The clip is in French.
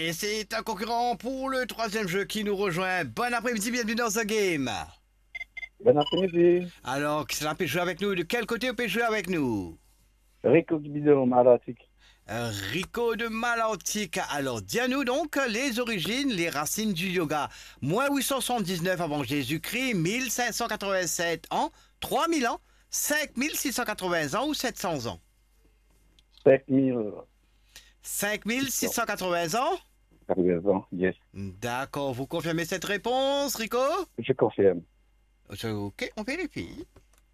Et c'est un concurrent pour le troisième jeu qui nous rejoint. Bon après-midi, bienvenue dans The Game. Bon après-midi. Alors, qui peut jouer avec nous? De quel côté on peut jouer avec nous? Rico Guido Malatique. Rico de Malantic. Alors, dis-nous donc les origines, les racines du yoga. Moins 879 avant Jésus-Christ, 1587 ans, 3000 ans, 5680 ans ou 700 ans? 5680 5680 ans? ans, yes. D'accord, vous confirmez cette réponse, Rico? Je confirme. Ok, on vérifie.